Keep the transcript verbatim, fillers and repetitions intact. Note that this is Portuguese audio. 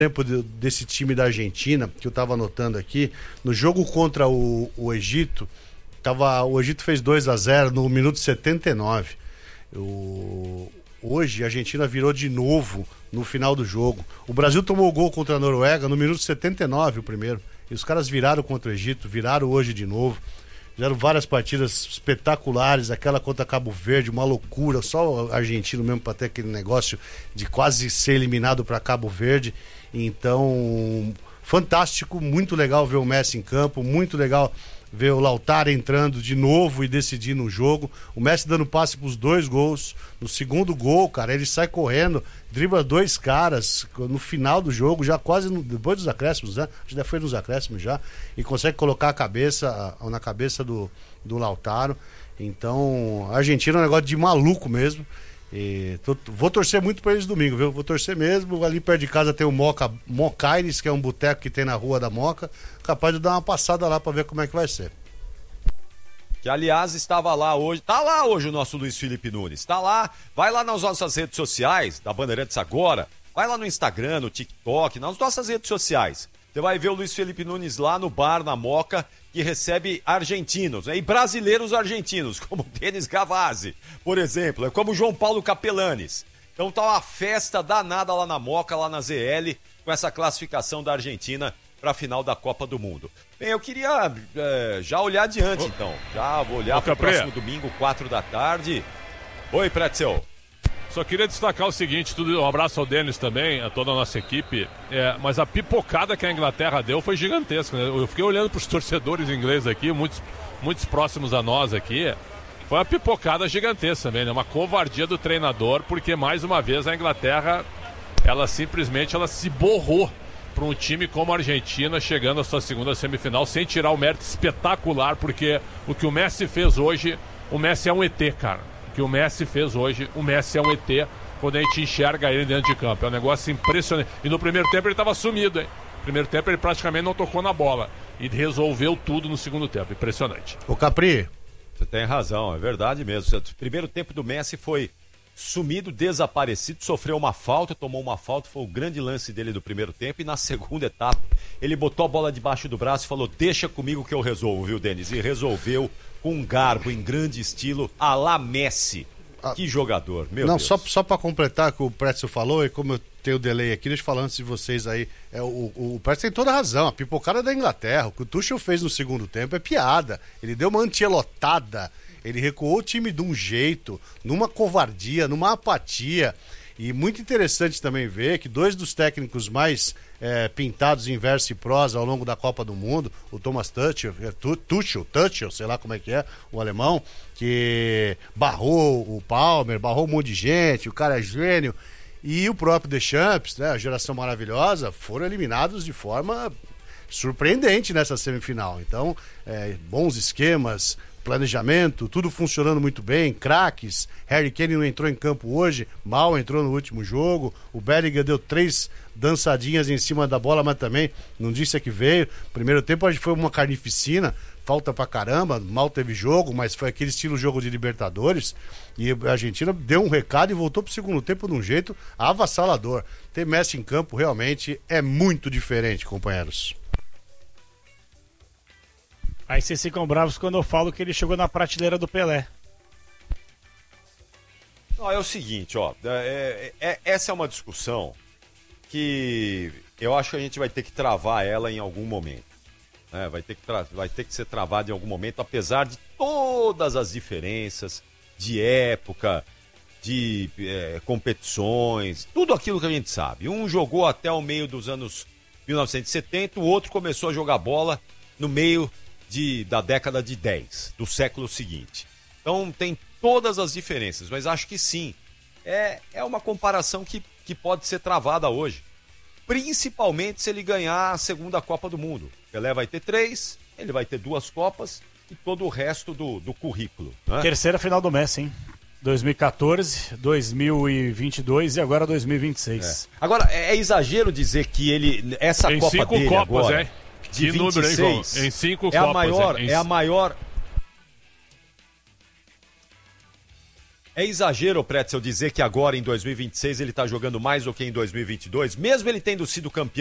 tempo de, desse time da Argentina, que eu estava anotando aqui, no jogo contra o, o Egito, tava, o Egito fez dois a zero no minuto setenta e nove. O, hoje a Argentina virou de novo no final do jogo. O Brasil tomou o gol contra a Noruega no minuto setenta e nove, o primeiro. E os caras viraram contra o Egito, viraram hoje de novo. Fizeram várias partidas espetaculares, aquela contra Cabo Verde, uma loucura, só o argentino mesmo para ter aquele negócio de quase ser eliminado para Cabo Verde. Então, fantástico, muito legal ver o Messi em campo, muito legal ver o Lautaro entrando de novo e decidindo o jogo. O Messi dando passe para os dois gols. No segundo gol, cara, ele sai correndo, dribla dois caras no final do jogo, já quase no, depois dos acréscimos, né? Acho que já foi nos acréscimos já, e consegue colocar a cabeça na cabeça do, do Lautaro. Então, a Argentina é um negócio de maluco mesmo. E tô, vou torcer muito para eles domingo, viu? Vou torcer mesmo. Ali perto de casa tem o Moca, Mocaires, que é um boteco que tem na Rua da Moca. Capaz de dar uma passada lá para ver como é que vai ser. Que, aliás, estava lá hoje. Tá lá hoje o nosso Luiz Felipe Nunes. Tá lá. Vai lá nas nossas redes sociais, da Bandeirantes Agora. Vai lá no Instagram, no TikTok, nas nossas redes sociais. Você vai ver o Luiz Felipe Nunes lá no bar, na Moca, que recebe argentinos, né? E brasileiros argentinos, como o Denis Gavazzi, por exemplo, é como o João Paulo Capelanes. Então tá uma festa danada lá na Moca, lá na Z L, com essa classificação da Argentina para a final da Copa do Mundo. Bem, eu queria é, já olhar adiante, então. Já vou olhar para o próximo domingo, quatro da tarde. Oi, Pretzel. Só queria destacar o seguinte, tudo, um abraço ao Denis também, a toda a nossa equipe, é, mas a pipocada que a Inglaterra deu foi gigantesca, né? Eu fiquei olhando para os torcedores ingleses aqui, muitos, muitos próximos a nós aqui, foi uma pipocada gigantesca também, né? Uma covardia do treinador, porque mais uma vez a Inglaterra, ela simplesmente ela se borrou para um time como a Argentina, chegando à sua segunda semifinal, sem tirar o mérito espetacular, porque o que o Messi fez hoje, o Messi é um E T, cara. Que o Messi fez hoje, o Messi é um E T quando a gente enxerga ele dentro de campo, é um negócio impressionante, e no primeiro tempo ele estava sumido, hein? No primeiro tempo ele praticamente não tocou na bola e resolveu tudo no segundo tempo, impressionante. Ô Capri, você tem razão, é verdade mesmo, o primeiro tempo do Messi foi sumido, desaparecido, sofreu uma falta, tomou uma falta, foi o grande lance dele do primeiro tempo, e na segunda etapa ele botou a bola debaixo do braço e falou, deixa comigo que eu resolvo, viu, Denis? E resolveu com um garbo em grande estilo, à la Messi. Ah, que jogador, meu não, Deus. Não, só, só para completar o que o Pretzel falou, e como eu tenho o delay aqui, deixa eu falar antes de vocês aí, é, o, o, o Pretzel tem toda a razão, a pipocada da Inglaterra, o que o Tuchel fez no segundo tempo é piada, ele deu uma antielotada, ele recuou o time de um jeito, numa covardia, numa apatia. E muito interessante também ver que dois dos técnicos mais é, pintados em verso e prosa ao longo da Copa do Mundo, o Thomas Tuchel, Tuchel, Tuchel, sei lá como é que é, o alemão, que barrou o Palmer, barrou um monte de gente, o cara é gênio, e o próprio Deschamps, né, a geração maravilhosa, foram eliminados de forma surpreendente nessa semifinal. Então, é, bons esquemas, planejamento, tudo funcionando muito bem, craques. Harry Kane não entrou em campo hoje, mal entrou no último jogo. O Bellingham deu três dançadinhas em cima da bola, mas também não disse a que veio. Primeiro tempo acho que foi uma carnificina, falta pra caramba, mal teve jogo, mas foi aquele estilo jogo de Libertadores. E a Argentina deu um recado e voltou pro segundo tempo de um jeito avassalador. Ter Messi em campo realmente é muito diferente, companheiros. Aí vocês ficam bravos quando eu falo que ele chegou na prateleira do Pelé. Não, é o seguinte, ó, é, é, é, essa é uma discussão que eu acho que a gente vai ter que travar ela em algum momento. Né? Vai ter que tra- vai ter que ser travada em algum momento, apesar de todas as diferenças de época, de é, competições, tudo aquilo que a gente sabe. Um jogou até o meio dos anos mil novecentos e setenta, o outro começou a jogar bola no meio De, da década de dez, do século seguinte. Então tem todas as diferenças, mas acho que sim, é, é uma comparação que, que pode ser travada hoje, principalmente se ele ganhar a segunda Copa do Mundo. Pelé vai ter três, ele vai ter duas Copas e todo o resto do, do currículo, né? Terceira final do Messi, hein? dois mil e quatorze, dois mil e vinte e dois e agora dois mil e vinte e seis. É. Agora, é, é exagero dizer que ele, essa tem Copa cinco dele Copas, agora... É. De que vinte e seis, número, hein, João? Em cinco é Copas. A maior, é, em... é a maior... É exagero, Pretzel, dizer que agora em dois mil e vinte e seis ele está jogando mais do que em dois mil e vinte e dois, mesmo ele tendo sido campeão